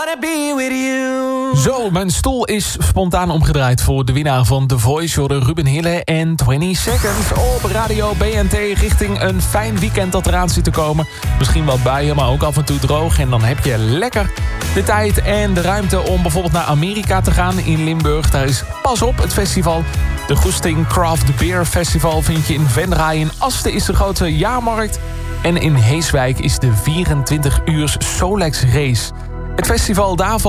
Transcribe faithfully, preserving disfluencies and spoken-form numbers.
Zo, mijn stoel is spontaan omgedraaid voor de winnaar van The Voice, Jorde Ruben Hille en twintig seconds op Radio B N T richting een fijn weekend dat eraan zit te komen. Misschien wat buien, maar ook af en toe droog. En dan heb je lekker de tijd en de ruimte om bijvoorbeeld naar Amerika te gaan in Limburg. Daar is Pas Op, het festival. De Goesting Craft Beer Festival vind je in Venray. In Asten is de grote jaarmarkt. En in Heeswijk is de vierentwintig uur Solex Race. Het festival daarvan